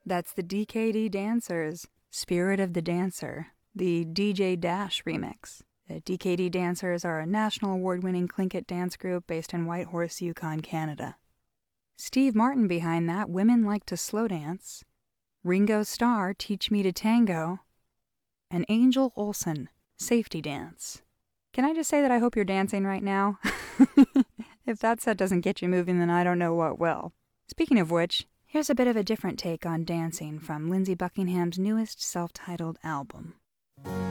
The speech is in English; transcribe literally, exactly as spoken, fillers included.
That's the D K D Dancers, Spirit of the Dancer, the D J Dash remix. The D K D Dancers are a national award-winning Tlingit dance group based in Whitehorse, Yukon, Canada. Steve Martin behind that, Women Like to Slow Dance. Ringo Starr, Teach Me to Tango. And Angel Olsen, Safety Dance. Can I just say that I hope you're dancing right now? If that set doesn't get you moving, then I don't know what will. Speaking of which, here's a bit of a different take on dancing from Lindsey Buckingham's newest self-titled album.